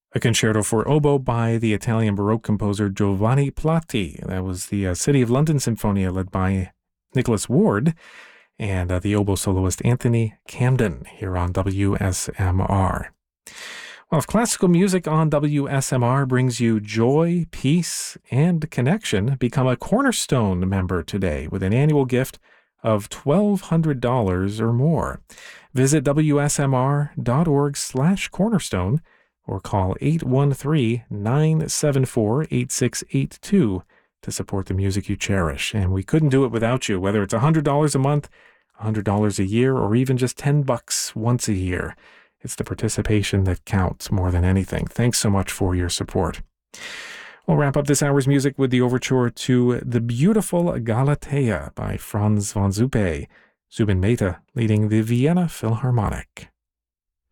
A concerto for oboe by the Italian Baroque composer Giovanni Platti. That was the City of London Sinfonia led by Nicholas Ward and the oboe soloist Anthony Camden here on WSMR. Well, if classical music on WSMR brings you joy, peace, and connection, become a Cornerstone member today with an annual gift of $1,200 or more. Visit wsmr.org/cornerstone or call 813-974-8682 to support the music you cherish. And we couldn't do it without you, whether it's $100 a month, $100 a year, or even just $10 once a year. It's the participation that counts more than anything. Thanks so much for your support. We'll wrap up this hour's music with the overture to The Beautiful Galatea by Franz von Zupé, Zubin Mehta leading the Vienna Philharmonic.